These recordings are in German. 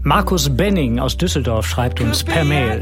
Markus Benning aus Düsseldorf schreibt uns per Mail: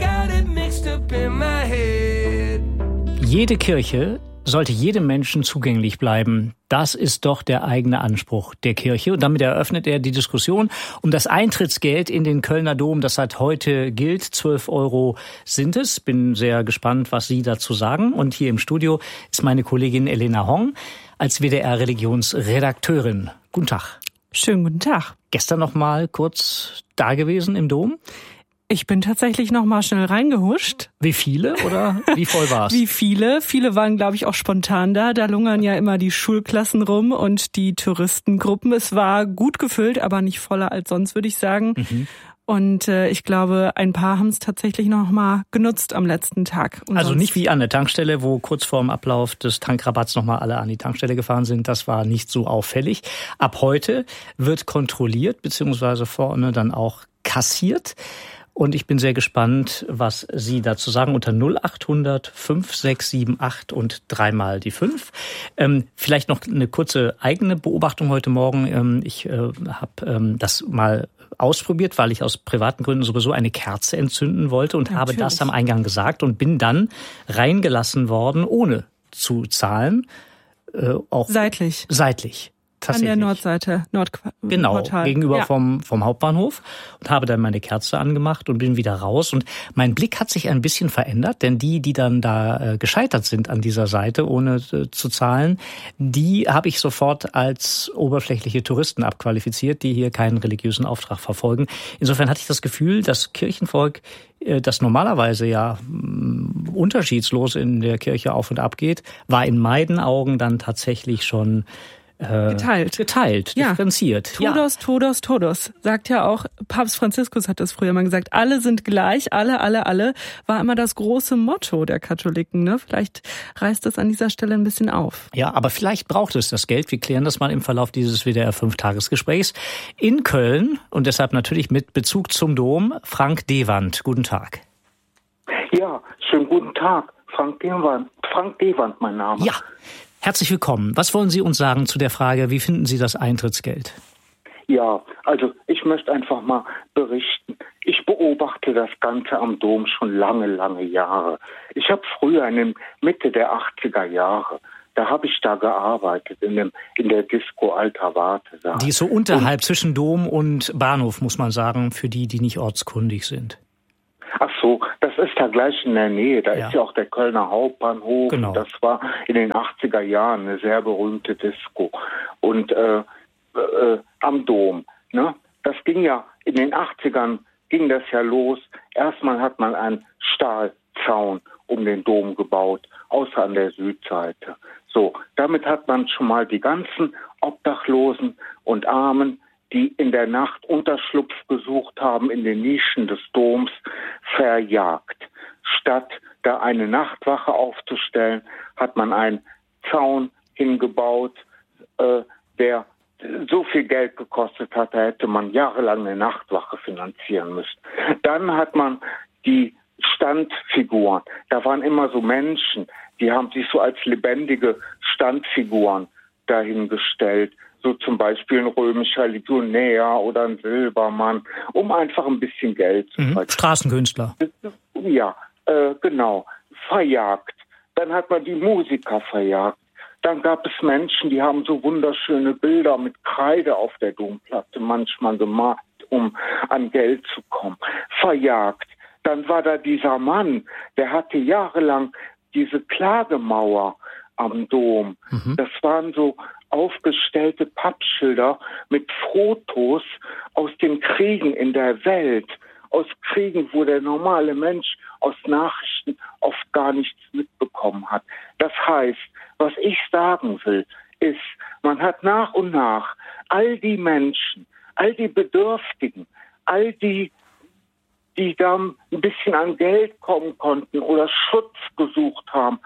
Jede Kirche sollte jedem Menschen zugänglich bleiben. Das ist doch der eigene Anspruch der Kirche. Und damit eröffnet er die Diskussion um das Eintrittsgeld in den Kölner Dom, das seit heute gilt. 12 € sind es. Bin sehr gespannt, was Sie dazu sagen. Und hier im Studio ist meine Kollegin Elena Hong als WDR-Religionsredakteurin. Guten Tag. Schönen guten Tag. Gestern noch mal kurz da gewesen im Dom? Ich bin tatsächlich noch mal schnell reingehuscht. Wie viele oder wie voll war's? Wie viele? Viele waren, glaube ich, auch spontan da. Da lungern ja immer die Schulklassen rum und die Touristengruppen. Es war gut gefüllt, aber nicht voller als sonst, würde ich sagen. Mhm. Und ich glaube, ein paar haben es tatsächlich noch mal genutzt am letzten Tag. Und also nicht wie an der Tankstelle, wo kurz vorm Ablauf des Tankrabatts noch mal alle an die Tankstelle gefahren sind. Das war nicht so auffällig. Ab heute wird kontrolliert, beziehungsweise vorne dann auch kassiert. Und ich bin sehr gespannt, was Sie dazu sagen unter 0800 5678 und 3 mal die 5. Vielleicht noch eine kurze eigene Beobachtung heute Morgen. Ich habe das mal ausprobiert, weil ich aus privaten Gründen sowieso eine Kerze entzünden wollte und habe das am Eingang gesagt und bin dann reingelassen worden, ohne zu zahlen. Auch seitlich. An der Nordseite, Genau, Portal. Gegenüber vom Hauptbahnhof und habe dann meine Kerze angemacht und bin wieder raus. Und mein Blick hat sich ein bisschen verändert, denn die dann da gescheitert sind an dieser Seite, ohne zu zahlen, die habe ich sofort als oberflächliche Touristen abqualifiziert, die hier keinen religiösen Auftrag verfolgen. Insofern hatte ich das Gefühl, das Kirchenvolk, das normalerweise ja unterschiedslos in der Kirche auf und ab geht, war in meinen Augen dann tatsächlich schon geteilt, ja. Differenziert. Todos, sagt ja auch, Papst Franziskus hat das früher mal gesagt, alle sind gleich, alle, war immer das große Motto der Katholiken, ne? Vielleicht reißt das an dieser Stelle ein bisschen auf. Ja, aber vielleicht braucht es das Geld, wir klären das mal im Verlauf dieses WDR 5-Tagesgesprächs in Köln und deshalb natürlich mit Bezug zum Dom, Frank Dewand. Guten Tag. Ja, schönen guten Tag, Frank Dewand, mein Name. Ja. Herzlich willkommen. Was wollen Sie uns sagen zu der Frage, wie finden Sie das Eintrittsgeld? Ja, also ich möchte einfach mal berichten. Ich beobachte das Ganze am Dom schon lange Jahre. Ich habe früher in der Mitte der 80er Jahre, da habe ich da gearbeitet, in der Disco Alter Wartesaal. Die ist so unterhalb zwischen Dom und Bahnhof, muss man sagen, für die nicht ortskundig sind. Ach so, das ist da gleich in der Nähe. Da ist ja auch der Kölner Hauptbahnhof. Genau. Das war in den 80er Jahren eine sehr berühmte Disco. Und am Dom. Ne? Das ging ja, in den 80ern ging das ja los. Erstmal hat man einen Stahlzaun um den Dom gebaut, außer an der Südseite. So, damit hat man schon mal die ganzen Obdachlosen und Armen, die in der Nacht Unterschlupf gesucht haben in den Nischen des Doms, verjagt. Statt da eine Nachtwache aufzustellen, hat man einen Zaun hingebaut, der so viel Geld gekostet hat, da hätte man jahrelang eine Nachtwache finanzieren müssen. Dann hat man die Standfiguren. Da waren immer so Menschen, die haben sich so als lebendige Standfiguren dahingestellt. So zum Beispiel ein römischer Legionär oder ein Silbermann, um einfach ein bisschen Geld zu verdienen. Straßenkünstler. Ja, genau. Verjagt. Dann hat man die Musiker verjagt. Dann gab es Menschen, die haben so wunderschöne Bilder mit Kreide auf der Domplatte manchmal gemalt, um an Geld zu kommen. Verjagt. Dann war da dieser Mann, der hatte jahrelang diese Klagemauer am Dom. Das waren so aufgestellte Pappschilder mit Fotos aus den Kriegen in der Welt, aus Kriegen, wo der normale Mensch aus Nachrichten oft gar nichts mitbekommen hat. Das heißt, was ich sagen will, ist, man hat nach und nach all die Menschen, all die Bedürftigen, all die da ein bisschen an Geld kommen konnten oder Schutz gesucht haben,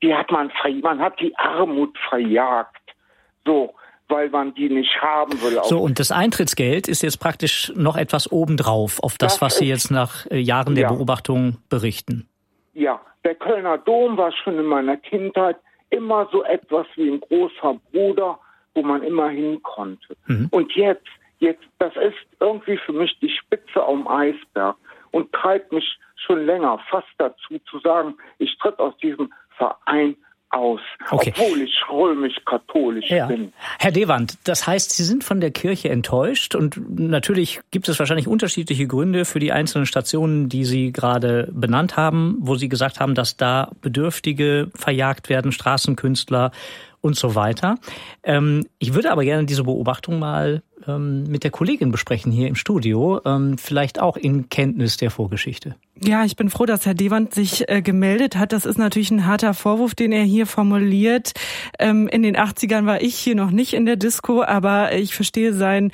man hat die Armut verjagt. So, weil man die nicht haben will. So, und das Eintrittsgeld ist jetzt praktisch noch etwas obendrauf auf das was Sie jetzt nach Jahren der Beobachtung berichten. Ja, der Kölner Dom war schon in meiner Kindheit immer so etwas wie ein großer Bruder, wo man immer hin konnte. Und jetzt das ist irgendwie für mich die Spitze am Eisberg und treibt mich schon länger fast dazu zu sagen, ich tritt aus diesem Verein aus, obwohl ich römisch-katholisch bin. Herr Dewand, das heißt, Sie sind von der Kirche enttäuscht und natürlich gibt es wahrscheinlich unterschiedliche Gründe für die einzelnen Stationen, die Sie gerade benannt haben, wo Sie gesagt haben, dass da Bedürftige verjagt werden, Straßenkünstler und so weiter. Ich würde aber gerne diese Beobachtung mal mit der Kollegin besprechen hier im Studio, vielleicht auch in Kenntnis der Vorgeschichte. Ja, ich bin froh, dass Herr Dewand sich gemeldet hat. Das ist natürlich ein harter Vorwurf, den er hier formuliert. In den 80ern war ich hier noch nicht in der Disco, aber ich verstehe sein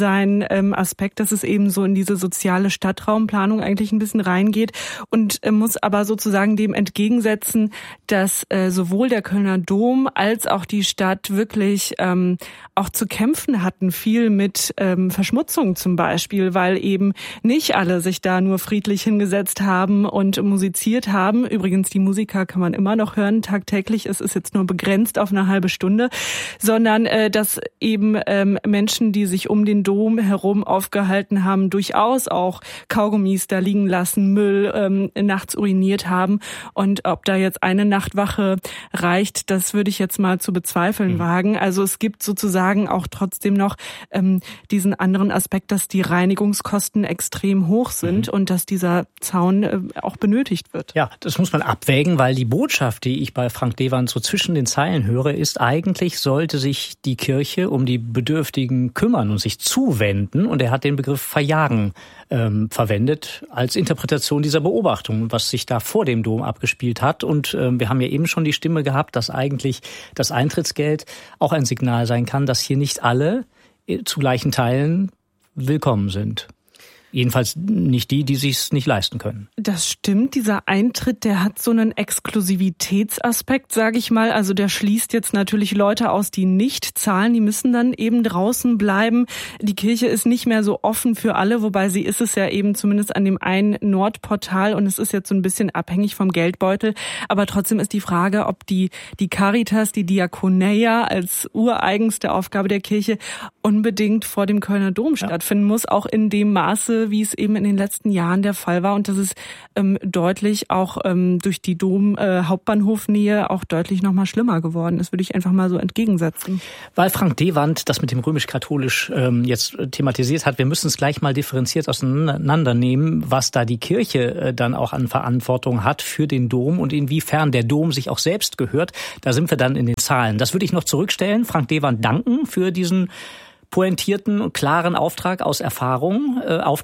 Aspekt, dass es eben so in diese soziale Stadtraumplanung eigentlich ein bisschen reingeht und muss aber sozusagen dem entgegensetzen, dass sowohl der Kölner Dom als auch die Stadt wirklich auch zu kämpfen hatten, viel mit Verschmutzung zum Beispiel, weil eben nicht alle sich da nur friedlich hingesetzt haben und musiziert haben. Übrigens, die Musiker kann man immer noch hören, tagtäglich. Es ist jetzt nur begrenzt auf eine halbe Stunde, sondern dass eben Menschen, die sich um den Dom herum aufgehalten haben, durchaus auch Kaugummis da liegen lassen, Müll nachts uriniert haben. Und ob da jetzt eine Nachtwache reicht, das würde ich jetzt mal zu bezweifeln wagen. Also es gibt sozusagen auch trotzdem noch diesen anderen Aspekt, dass die Reinigungskosten extrem hoch sind und dass dieser Zaun auch benötigt wird. Ja, das muss man abwägen, weil die Botschaft, die ich bei Frank Dewand so zwischen den Zeilen höre, ist, eigentlich sollte sich die Kirche um die Bedürftigen kümmern und sich zuwenden. Und er hat den Begriff verjagen verwendet als Interpretation dieser Beobachtung, was sich da vor dem Dom abgespielt hat. Und wir haben ja eben schon die Stimme gehabt, dass eigentlich das Eintrittsgeld auch ein Signal sein kann, dass hier nicht alle zu gleichen Teilen willkommen sind. Jedenfalls nicht die sich's nicht leisten können. Das stimmt. Dieser Eintritt, der hat so einen Exklusivitätsaspekt, sage ich mal. Also der schließt jetzt natürlich Leute aus, die nicht zahlen. Die müssen dann eben draußen bleiben. Die Kirche ist nicht mehr so offen für alle, wobei sie ist es ja eben zumindest an dem einen Nordportal und es ist jetzt so ein bisschen abhängig vom Geldbeutel. Aber trotzdem ist die Frage, ob die Caritas, die Diakonia als ureigenste Aufgabe der Kirche unbedingt vor dem Kölner Dom stattfinden muss, auch in dem Maße, wie es eben in den letzten Jahren der Fall war. Und das ist deutlich auch durch die Dom-Hauptbahnhofnähe auch deutlich noch mal schlimmer geworden. Das würde ich einfach mal so entgegensetzen. Weil Frank Dewand das mit dem römisch-katholisch jetzt thematisiert hat, wir müssen es gleich mal differenziert auseinandernehmen, was da die Kirche dann auch an Verantwortung hat für den Dom und inwiefern der Dom sich auch selbst gehört. Da sind wir dann in den Zahlen. Das würde ich noch zurückstellen. Frank Dewand danken für diesen pointierten und klaren Auftakt aus Erfahrung.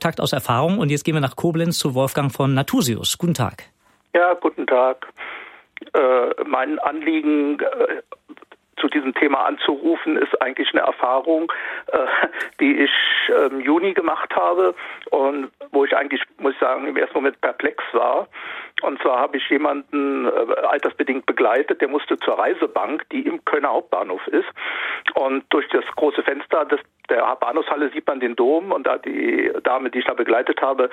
Und jetzt gehen wir nach Koblenz zu Wolfgang von Nathusius. Guten Tag. Ja, guten Tag. Mein Anliegen zu diesem Thema anzurufen, ist eigentlich eine Erfahrung, die ich im Juni gemacht habe und wo ich eigentlich, muss ich sagen, im ersten Moment perplex war. Und zwar habe ich jemanden altersbedingt begleitet, der musste zur Reisebank, die im Kölner Hauptbahnhof ist. Und durch das große Fenster der Bahnhofshalle sieht man den Dom und da die Dame, die ich da begleitet habe,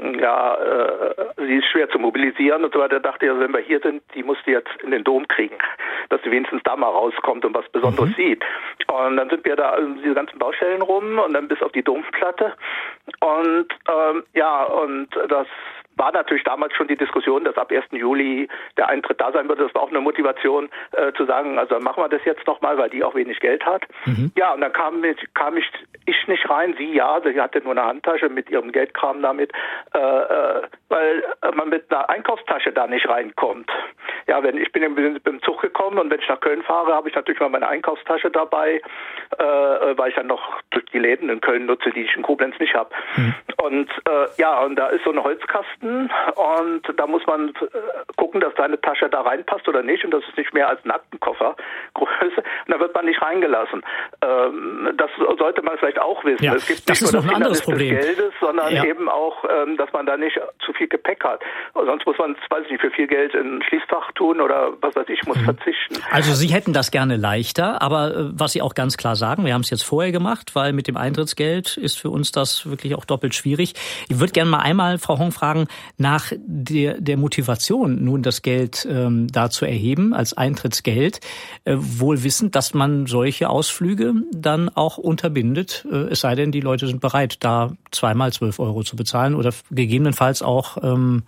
sie ist schwer zu mobilisieren und so weiter. Da dachte ich, also wenn wir hier sind, die musst du jetzt in den Dom kriegen, dass sie wenigstens da mal rauskommt und was Besonderes sieht. Und dann sind wir da diese ganzen Baustellen rum und dann bis auf die Domplatte. Und und das war natürlich damals schon die Diskussion, dass ab 1. Juli der Eintritt da sein würde. Das war auch eine Motivation zu sagen, also machen wir das jetzt nochmal, weil die auch wenig Geld hat. Ja, und dann kam ich nicht rein, sie hatte nur eine Handtasche mit ihrem Geldkram damit, weil man mit einer Einkaufstasche da nicht reinkommt. Ja, ich bin mit dem Zug gekommen und wenn ich nach Köln fahre, habe ich natürlich mal meine Einkaufstasche dabei, weil ich dann noch durch die Läden in Köln nutze, die ich in Koblenz nicht habe. Und und da ist so ein Holzkasten und da muss man gucken, dass deine Tasche da reinpasst oder nicht und das ist nicht mehr als ein Aktenkoffergröße und da wird man nicht reingelassen. Das sollte man vielleicht auch wissen. Ja, es gibt das nicht ist nur noch ein anderes Problem des Geldes, sondern eben auch, dass man da nicht zu viel Gepäck hat. Sonst muss man, weiß ich nicht, für viel Geld in ein Schließfach tun oder was weiß ich, muss verzichten. Also Sie hätten das gerne leichter, aber was Sie auch ganz klar sagen, wir haben es jetzt vorher gemacht, weil mit dem Eintrittsgeld ist für uns das wirklich auch doppelt schwierig. Ich würde gerne mal einmal Frau Hong fragen nach der Motivation, nun das Geld da zu erheben als Eintrittsgeld, wohl wissend, dass man solche Ausflüge dann auch unterbindet, es sei denn, die Leute sind bereit, da zweimal 12 € zu bezahlen oder gegebenenfalls auch,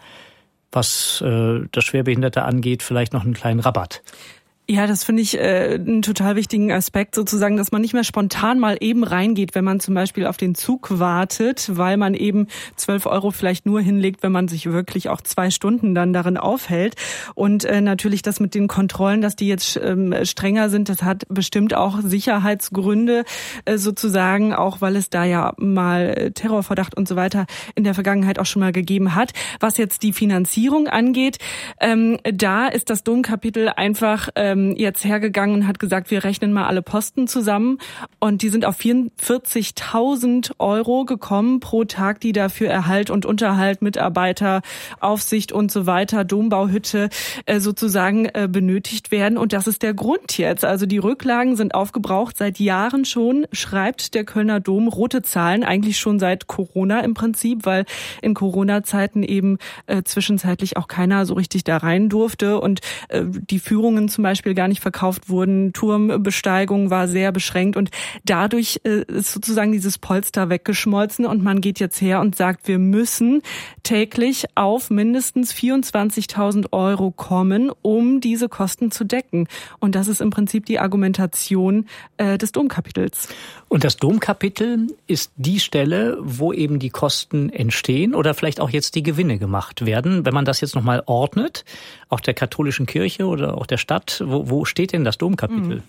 was das Schwerbehinderte angeht, vielleicht noch einen kleinen Rabatt. Ja, das finde ich einen total wichtigen Aspekt sozusagen, dass man nicht mehr spontan mal eben reingeht, wenn man zum Beispiel auf den Zug wartet, weil man eben 12 € vielleicht nur hinlegt, wenn man sich wirklich auch 2 Stunden dann darin aufhält. Und natürlich das mit den Kontrollen, dass die jetzt strenger sind, das hat bestimmt auch Sicherheitsgründe sozusagen, auch weil es da ja mal Terrorverdacht und so weiter in der Vergangenheit auch schon mal gegeben hat. Was jetzt die Finanzierung angeht, da ist das Domkapitel einfach jetzt hergegangen und hat gesagt, wir rechnen mal alle Posten zusammen und die sind auf 44.000 € gekommen pro Tag, die dafür Erhalt und Unterhalt, Mitarbeiter, Aufsicht und so weiter, Dombauhütte sozusagen benötigt werden und das ist der Grund jetzt. Also die Rücklagen sind aufgebraucht seit Jahren schon, schreibt der Kölner Dom, rote Zahlen, eigentlich schon seit Corona im Prinzip, weil in Corona-Zeiten eben zwischenzeitlich auch keiner so richtig da rein durfte und die Führungen zum Beispiel gar nicht verkauft wurden. Turmbesteigung war sehr beschränkt und dadurch ist sozusagen dieses Polster weggeschmolzen und man geht jetzt her und sagt, wir müssen täglich auf mindestens 24.000 € kommen, um diese Kosten zu decken. Und das ist im Prinzip die Argumentation des Domkapitels. Und das Domkapitel ist die Stelle, wo eben die Kosten entstehen oder vielleicht auch jetzt die Gewinne gemacht werden. Wenn man das jetzt nochmal ordnet, auch der katholischen Kirche oder auch der Stadt, wo steht denn das Domkapitel?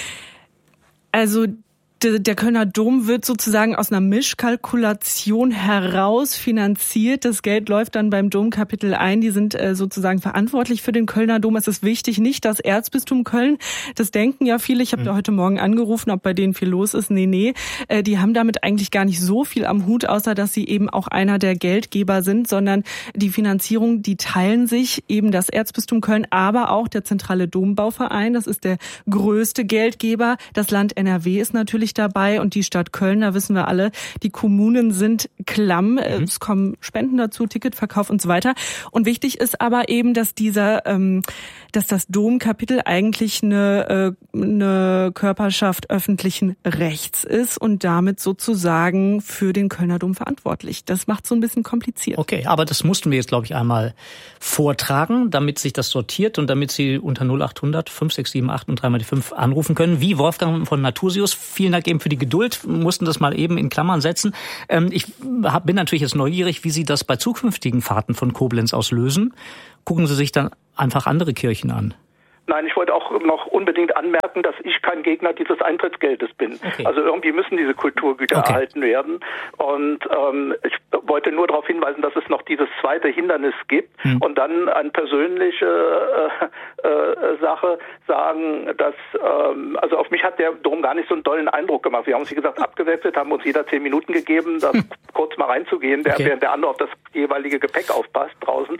Also der Kölner Dom wird sozusagen aus einer Mischkalkulation heraus finanziert. Das Geld läuft dann beim Domkapitel ein. Die sind sozusagen verantwortlich für den Kölner Dom. Es ist wichtig, nicht das Erzbistum Köln. Das denken ja viele. Ich habe da heute Morgen angerufen, ob bei denen viel los ist. Nee. Die haben damit eigentlich gar nicht so viel am Hut, außer dass sie eben auch einer der Geldgeber sind, sondern die Finanzierung, die teilen sich eben das Erzbistum Köln, aber auch der zentrale Dombauverein. Das ist der größte Geldgeber. Das Land NRW ist natürlich dabei und die Stadt Köln, da wissen wir alle, die Kommunen sind klamm, es kommen Spenden dazu, Ticketverkauf und so weiter. Und wichtig ist aber eben, dass dass das Domkapitel eigentlich eine Körperschaft öffentlichen Rechts ist und damit sozusagen für den Kölner Dom verantwortlich. Das macht so ein bisschen kompliziert. Okay, aber das mussten wir jetzt, glaube ich, einmal vortragen, damit sich das sortiert und damit Sie unter 0800 5678 und 3 die 5 anrufen können. Wie Wolfgang von Natursius, vielen Dank eben für die Geduld, mussten das mal eben in Klammern setzen. Ich bin natürlich jetzt neugierig, wie Sie das bei zukünftigen Fahrten von Koblenz aus lösen. Gucken Sie sich dann einfach andere Kirchen an. Nein, ich wollte auch noch unbedingt anmerken, dass ich kein Gegner dieses Eintrittsgeldes bin. Okay. Also irgendwie müssen diese Kulturgüter erhalten werden. Und ich wollte nur darauf hinweisen, dass es noch dieses zweite Hindernis gibt. Und dann eine persönliche Sache sagen, dass also auf mich hat der Dom gar nicht so einen tollen Eindruck gemacht. Wir haben uns, wie gesagt, abgewechselt, haben uns jeder 10 Minuten gegeben, da kurz mal reinzugehen, während der andere auf das jeweilige Gepäck aufpasst draußen.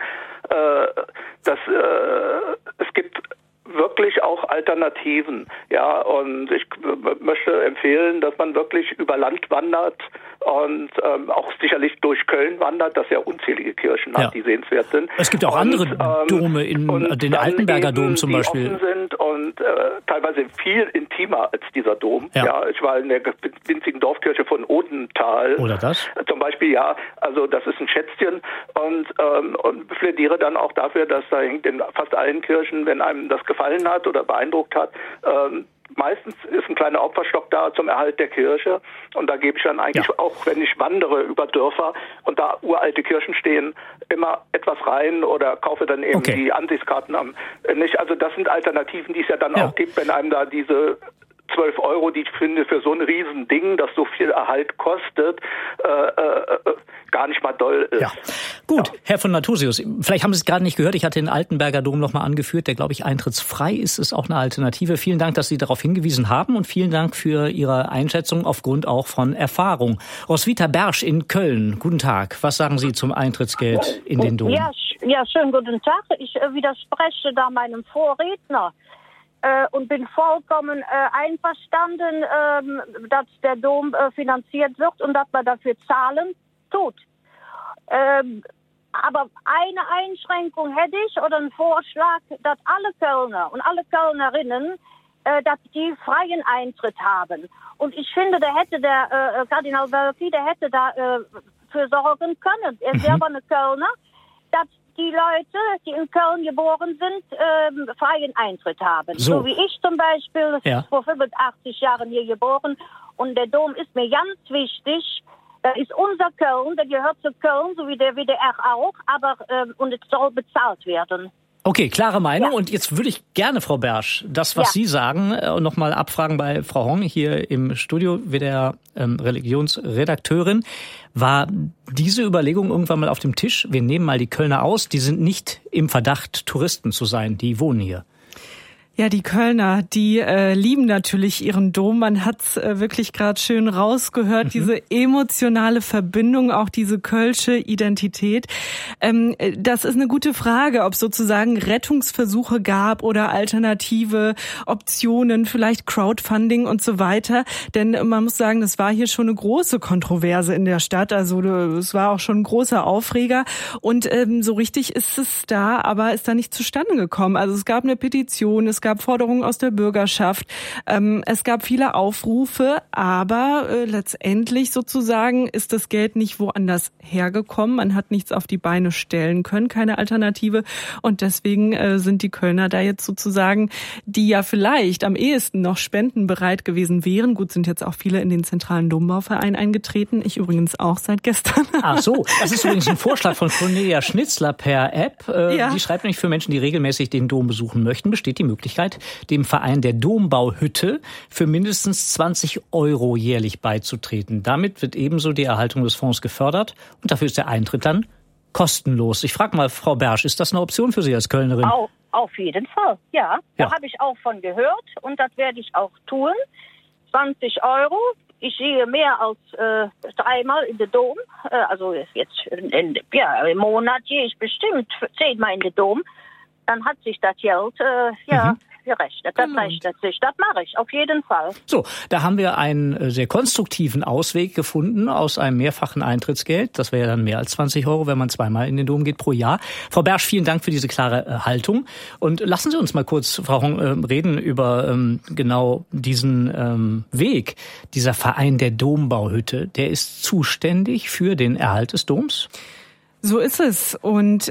Es gibt wirklich auch Alternativen, ja, und ich möchte empfehlen, dass man wirklich über Land wandert und auch sicherlich durch Köln wandert, das ja unzählige Kirchen hat, die sehenswert sind. Es gibt auch andere Dome, den Altenberger Dom zum Beispiel. Die offen sind und teilweise viel intimer als dieser Dom. Ja, ich war in der winzigen Dorfkirche von Odenthal. Oder das? Zum Beispiel, ja, also das ist ein Schätzchen und plädiere dann auch dafür, dass da hängt in fast allen Kirchen, wenn einem das gefallen hat oder beeindruckt hat, meistens ist ein kleiner Opferstock da zum Erhalt der Kirche und da gebe ich dann eigentlich auch, wenn ich wandere über Dörfer und da uralte Kirchen stehen, immer etwas rein oder kaufe dann eben die Ansichtskarten nicht. Also das sind Alternativen, die es ja dann auch gibt, wenn einem da diese 12 €, die ich finde, für so ein Riesending, das so viel Erhalt kostet, gar nicht mal doll ist. Ja. Gut, Herr von Nathusius, vielleicht haben Sie es gerade nicht gehört, ich hatte den Altenberger Dom nochmal angeführt, der, glaube ich, eintrittsfrei ist, ist auch eine Alternative. Vielen Dank, dass Sie darauf hingewiesen haben und vielen Dank für Ihre Einschätzung aufgrund auch von Erfahrung. Roswitha Bersch in Köln, guten Tag. Was sagen Sie zum Eintrittsgeld in den Dom? Ja, schönen guten Tag. Ich widerspreche da meinem Vorredner und bin vollkommen einverstanden, dass der Dom finanziert wird und dass man dafür zahlen tut. Aber eine Einschränkung hätte ich oder einen Vorschlag, dass alle Kölner und alle Kölnerinnen, dass die freien Eintritt haben. Und ich finde, da hätte der Kardinal Wölki, der hätte da für sorgen können. Er ist selber eine Kölner, dass die Leute, die in Köln geboren sind, freien Eintritt haben. So wie ich zum Beispiel, vor 85 Jahren hier geboren. Und der Dom ist mir ganz wichtig. Das ist unser Köln, der gehört zu Köln, so wie der WDR auch, aber und es soll bezahlt werden. Okay, klare Meinung. Ja. Und jetzt würde ich gerne, Frau Bersch, das, was Sie sagen, nochmal abfragen bei Frau Hong hier im Studio, WDR Religionsredakteurin. War diese Überlegung irgendwann mal auf dem Tisch? Wir nehmen mal die Kölner aus, die sind nicht im Verdacht, Touristen zu sein, die wohnen hier. Ja, die Kölner, die lieben natürlich ihren Dom. Man hat's wirklich gerade schön rausgehört, diese emotionale Verbindung, auch diese kölsche Identität. Das ist eine gute Frage, ob es sozusagen Rettungsversuche gab oder alternative Optionen, vielleicht Crowdfunding und so weiter. Denn man muss sagen, das war hier schon eine große Kontroverse in der Stadt. Also es war auch schon ein großer Aufreger. Und so richtig ist es da, aber ist da nicht zustande gekommen. Also es gab eine Petition, es gab Forderungen aus der Bürgerschaft, es gab viele Aufrufe, aber letztendlich sozusagen ist das Geld nicht woanders hergekommen. Man hat nichts auf die Beine stellen können, keine Alternative. Und deswegen sind die Kölner da jetzt sozusagen, die ja vielleicht am ehesten noch spendenbereit gewesen wären. Gut, sind jetzt auch viele in den zentralen Dombauverein eingetreten. Ich übrigens auch seit gestern. Ach so, das ist übrigens ein Vorschlag von Cornelia Schnitzler per App. Die schreibt nämlich, für Menschen, die regelmäßig den Dom besuchen möchten, besteht die Möglichkeit, dem Verein der Dombauhütte für mindestens 20 € jährlich beizutreten. Damit wird ebenso die Erhaltung des Fonds gefördert und dafür ist der Eintritt dann kostenlos. Ich frage mal, Frau Bersch, ist das eine Option für Sie als Kölnerin? Auf jeden Fall, ja. Da habe ich auch von gehört und das werde ich auch tun. 20 €. Ich gehe mehr als 3-mal in den Dom. Also jetzt im Monat gehe ich bestimmt 10-mal in den Dom. Dann hat sich das Geld gerechnet. Das rechnet sich. Das mache ich auf jeden Fall. So, da haben wir einen sehr konstruktiven Ausweg gefunden aus einem mehrfachen Eintrittsgeld. Das wäre dann mehr als 20 €, wenn man 2-mal in den Dom geht pro Jahr. Frau Bersch, vielen Dank für diese klare Haltung. Und lassen Sie uns mal kurz, Frau Hong, reden über genau diesen Weg. Dieser Verein der Dombauhütte, der ist zuständig für den Erhalt des Doms? So ist es. Und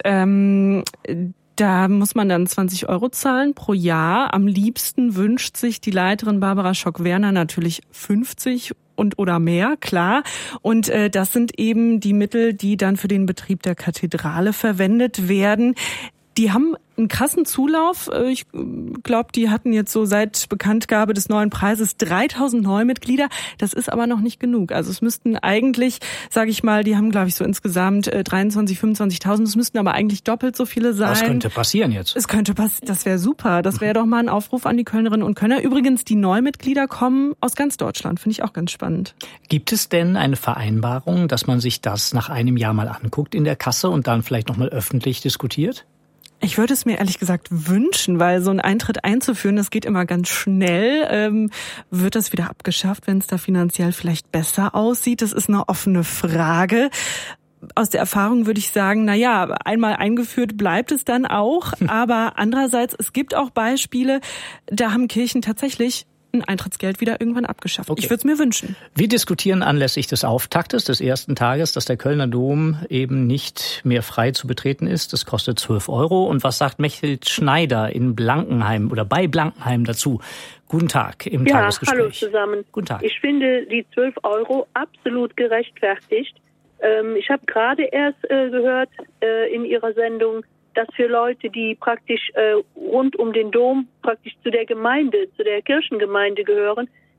da muss man dann 20 € zahlen pro Jahr. Am liebsten wünscht sich die Leiterin Barbara Schock-Werner natürlich 50 oder mehr, klar. Und das sind eben die Mittel, die dann für den Betrieb der Kathedrale verwendet werden. Die haben einen krassen Zulauf. Ich glaube, die hatten jetzt so seit Bekanntgabe des neuen Preises 3000 Neumitglieder. Das ist aber noch nicht genug. Also es müssten eigentlich, sage ich mal, die haben, glaube ich, so insgesamt 23.000, 25.000. Es müssten aber eigentlich doppelt so viele sein. Was könnte passieren jetzt? Es könnte passieren. Das wäre super. Das wäre doch mal ein Aufruf an die Kölnerinnen und Kölner. Übrigens, die Neumitglieder kommen aus ganz Deutschland. Finde ich auch ganz spannend. Gibt es denn eine Vereinbarung, dass man sich das nach einem Jahr mal anguckt in der Kasse und dann vielleicht nochmal öffentlich diskutiert? Ich würde es mir ehrlich gesagt wünschen, weil so einen Eintritt einzuführen, das geht immer ganz schnell. Wird das wieder abgeschafft, wenn es da finanziell vielleicht besser aussieht? Das ist eine offene Frage. Aus der Erfahrung würde ich sagen, einmal eingeführt bleibt es dann auch. Aber andererseits, es gibt auch Beispiele, da haben Kirchen tatsächlich ein Eintrittsgeld wieder irgendwann abgeschafft. Okay. Ich würde es mir wünschen. Wir diskutieren anlässlich des Auftaktes des ersten Tages, dass der Kölner Dom eben nicht mehr frei zu betreten ist. Das kostet 12 €. Und was sagt Mechthild Schneider in Blankenheim oder bei Blankenheim dazu? Guten Tag im Tagesgespräch. Hallo zusammen. Guten Tag. Ich finde die 12 € absolut gerechtfertigt. Ich habe gerade erst gehört in Ihrer Sendung, dass für Leute, die praktisch rund um den Dom praktisch zu der Gemeinde, zu der Kirchengemeinde gehören,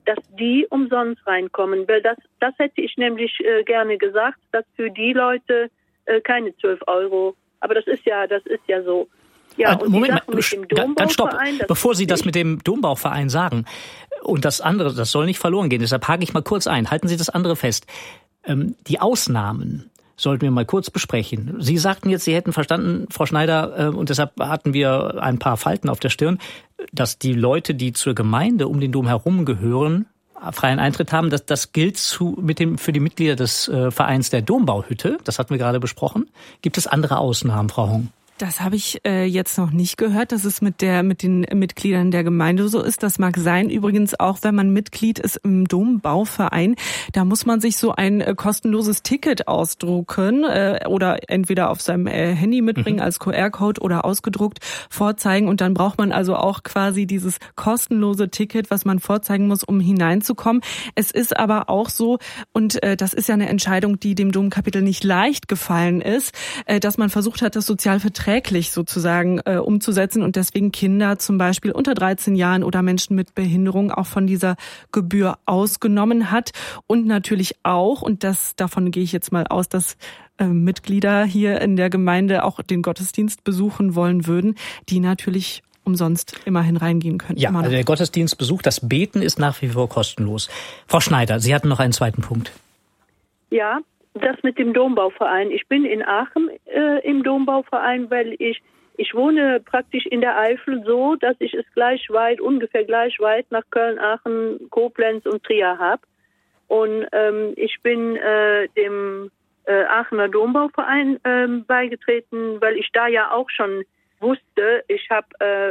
dass die umsonst reinkommen. Weil das hätte ich nämlich gerne gesagt, dass für die Leute keine 12 €, aber das ist ja so. Ja, und Moment mal, mit dem Dombauverein, bevor Sie das mit dem Dombauverein sagen und das andere, das soll nicht verloren gehen, deshalb hake ich mal kurz ein. Halten Sie das andere fest. Die Ausnahmen sollten wir mal kurz besprechen. Sie sagten jetzt, Sie hätten verstanden, Frau Schneider, und deshalb hatten wir ein paar Falten auf der Stirn, dass die Leute, die zur Gemeinde um den Dom herum gehören, freien Eintritt haben. Das gilt für die Mitglieder des Vereins der Dombauhütte. Das hatten wir gerade besprochen. Gibt es andere Ausnahmen, Frau Hong? Das habe ich jetzt noch nicht gehört, dass es mit den Mitgliedern der Gemeinde so ist. Das mag sein. Übrigens auch, wenn man Mitglied ist im Dombauverein, da muss man sich so ein kostenloses Ticket ausdrucken oder entweder auf seinem Handy mitbringen als QR-Code oder ausgedruckt vorzeigen. Und dann braucht man also auch quasi dieses kostenlose Ticket, was man vorzeigen muss, um hineinzukommen. Es ist aber auch so, und das ist ja eine Entscheidung, die dem Domkapitel nicht leicht gefallen ist, dass man versucht hat, das sozialverträglich sozusagen umzusetzen und deswegen Kinder zum Beispiel unter 13 Jahren oder Menschen mit Behinderung auch von dieser Gebühr ausgenommen hat. Und natürlich auch, und davon gehe ich jetzt mal aus, dass Mitglieder hier in der Gemeinde auch den Gottesdienst besuchen wollen würden, die natürlich umsonst immerhin reingehen können. Ja, also der Gottesdienstbesuch, das Beten ist nach wie vor kostenlos. Frau Schneider, Sie hatten noch einen zweiten Punkt. Ja. Das mit dem Dombauverein. Ich bin in Aachen im Dombauverein, weil ich wohne praktisch in der Eifel so, dass ich es ungefähr gleich weit nach Köln, Aachen, Koblenz und Trier habe. Und ich bin dem Aachener Dombauverein beigetreten, weil ich da ja auch schon wusste, ich habe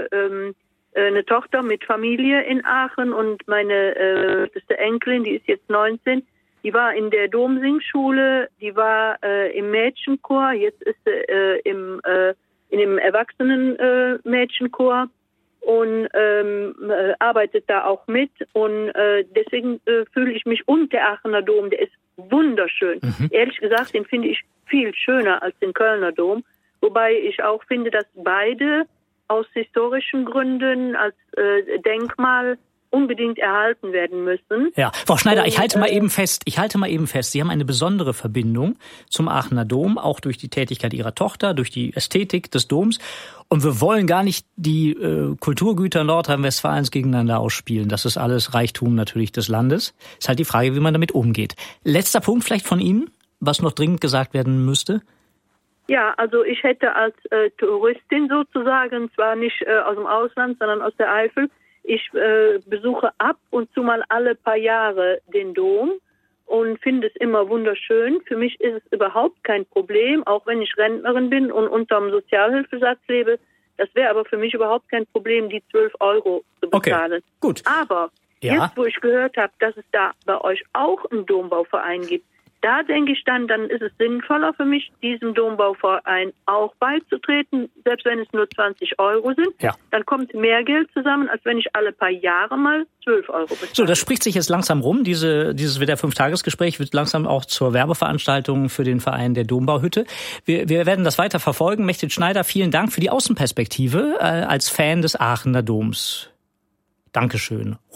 eine Tochter mit Familie in Aachen und meine älteste Enkelin, die ist jetzt 19, die war in der Domsingschule, die war im Mädchenchor, jetzt ist sie in dem Erwachsenen-Mädchenchor und arbeitet da auch mit. Und deswegen fühle ich mich, und der Aachener Dom, der ist wunderschön. Ehrlich gesagt, den finde ich viel schöner als den Kölner Dom. Wobei ich auch finde, dass beide aus historischen Gründen als Denkmal unbedingt erhalten werden müssen. Ja, Frau Schneider, ich halte mal eben fest. Sie haben eine besondere Verbindung zum Aachener Dom, auch durch die Tätigkeit Ihrer Tochter, durch die Ästhetik des Doms. Und wir wollen gar nicht die Kulturgüter Nordrhein-Westfalens gegeneinander ausspielen. Das ist alles Reichtum natürlich des Landes. Ist halt die Frage, wie man damit umgeht. Letzter Punkt vielleicht von Ihnen, was noch dringend gesagt werden müsste. Ja, also ich hätte als Touristin sozusagen, zwar nicht aus dem Ausland, sondern aus der Eifel, ich besuche ab und zu mal alle paar Jahre den Dom und finde es immer wunderschön. Für mich ist es überhaupt kein Problem, auch wenn ich Rentnerin bin und unterm Sozialhilfesatz lebe. Das wäre aber für mich überhaupt kein Problem, die 12 € zu bezahlen. Okay, gut. Aber jetzt, wo ich gehört habe, dass es da bei euch auch einen Dombauverein gibt, da denke ich dann ist es sinnvoller für mich, diesem Dombauverein auch beizutreten, selbst wenn es nur 20 € sind. Ja. Dann kommt mehr Geld zusammen, als wenn ich alle paar Jahre mal 12 € bezahle. So, das spricht sich jetzt langsam rum. Dieses WDR 5-Tagesgespräch wird langsam auch zur Werbeveranstaltung für den Verein der Dombauhütte. Wir werden das weiter verfolgen. Mechthild Schneider, vielen Dank für die Außenperspektive als Fan des Aachener Doms. Dankeschön.